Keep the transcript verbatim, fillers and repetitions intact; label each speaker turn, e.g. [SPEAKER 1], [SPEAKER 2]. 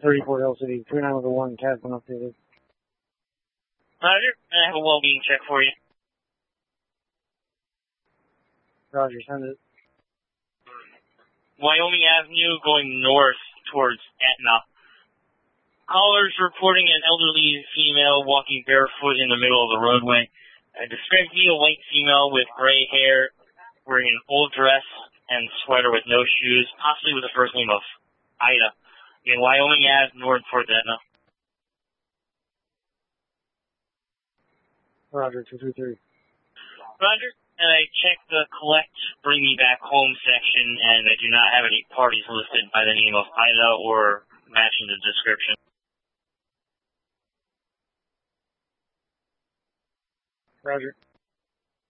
[SPEAKER 1] thirty-four Hill City, two nine one, C A S been updated.
[SPEAKER 2] Roger, I have a well-being check for you.
[SPEAKER 1] Roger, send it.
[SPEAKER 2] Wyoming Avenue going north towards Etna. Callers reporting an elderly female walking barefoot in the middle of the roadway. Uh, described to be a white female with gray hair, wearing an old dress and sweater with no shoes, possibly with the first name of Ida. In Wyoming Ave, north towards Etna.
[SPEAKER 1] Roger, two three three.
[SPEAKER 2] Roger. And I checked the collect, bring me back home section, and I do not have any parties listed by the name of Ida or matching the description.
[SPEAKER 1] Roger.